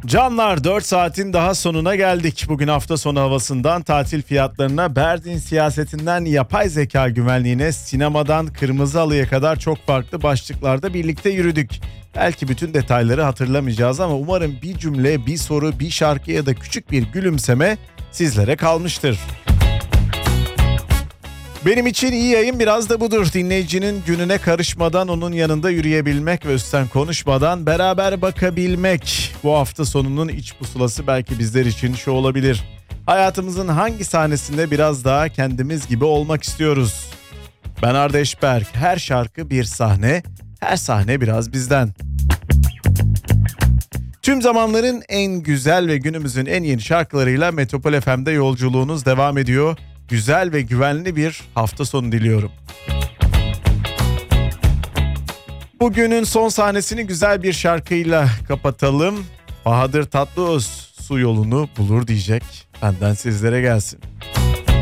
Canlar 4 saatin daha sonuna geldik. Bugün hafta sonu havasından tatil fiyatlarına, Berlin siyasetinden yapay zeka güvenliğine, sinemadan kırmızı halıya kadar çok farklı başlıklarda birlikte yürüdük. Belki bütün detayları hatırlamayacağız ama umarım bir cümle, bir soru, bir şarkı ya da küçük bir gülümseme sizlere kalmıştır. Benim için iyi yayın biraz da budur. Dinleyicinin gününe karışmadan onun yanında yürüyebilmek ve üstten konuşmadan beraber bakabilmek. Bu hafta sonunun iç pusulası belki bizler için şu olabilir. Hayatımızın hangi sahnesinde biraz daha kendimiz gibi olmak istiyoruz? Ben Arda Eşberk. Her şarkı bir sahne, her sahne biraz bizden. Tüm zamanların en güzel ve günümüzün en yeni şarkılarıyla Metropol FM'de yolculuğunuz devam ediyor. Güzel ve güvenli bir hafta sonu diliyorum. Bugünün son sahnesini güzel bir şarkıyla kapatalım. Bahadır Tatlıöz su yolunu bulur diyecek. Benden sizlere gelsin.